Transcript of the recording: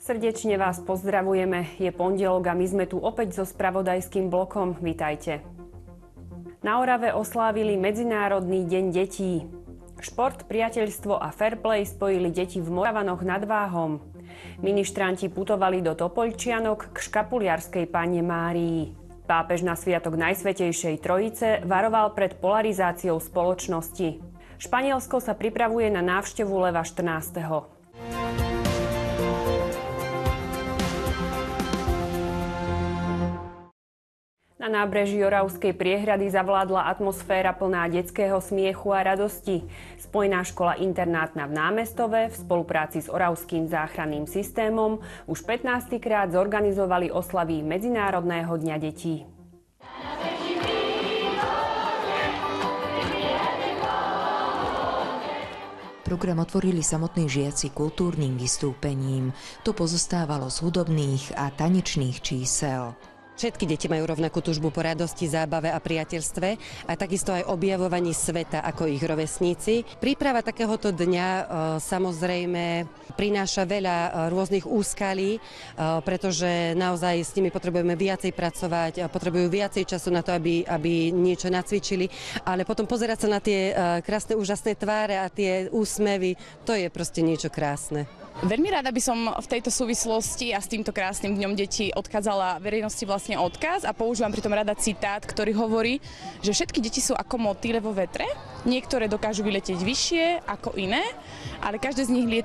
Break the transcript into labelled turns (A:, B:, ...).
A: Srdečne vás pozdravujeme. Je pondelok a my sme tu opäť so spravodajským blokom. Vítajte. Na Orave oslávili Medzinárodný deň detí. Šport, priateľstvo a fair play spojili deti v Moravanoch nad Váhom. Ministranti putovali do Topoľčianok k Škapuliarskej Panne Márii. Pápež na sviatok Najsvätejšej Trojice varoval pred polarizáciou spoločnosti. Španielsko sa pripravuje na návštevu Leva 14. Na nábreží Oravskej priehrady zavládla atmosféra plná detského smiechu a radosti. Spojná škola internátna v Námestove v spolupráci s Oravským záchranným systémom už 15. krát zorganizovali oslavy Medzinárodného dňa detí.
B: Program otvorili samotní žiaci kultúrnym vystúpením. To pozostávalo z hudobných a tanečných čísel.
C: Všetky deti majú rovnakú tužbu po radosti, zábave a priateľstve a takisto aj objavovaní sveta ako ich rovesníci. Príprava takéhoto dňa samozrejme prináša veľa rôznych úskalí, pretože naozaj s nimi potrebujeme viacej pracovať, potrebujú viacej času na to, aby niečo nacvičili, ale potom pozerať sa na tie krásne, úžasné tváre a tie úsmevy, to je proste niečo krásne.
D: Veľmi rada by som v tejto súvislosti a s týmto krásnym dňom detí odkázala verejnosti vlastne odkaz a používam pritom rada citát, ktorý hovorí, že všetky deti sú ako motýle vo vetre. Niektoré dokážu vyletieť vyššie ako iné, ale každé z nich lieta